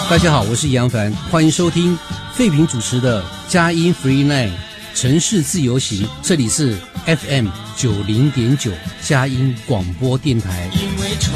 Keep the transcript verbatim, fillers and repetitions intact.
大家好，我是杨凡，欢迎收听废品主持的佳音 Free Night 城市自由行，这里是 F M 九零点九佳音广播电台。 因为城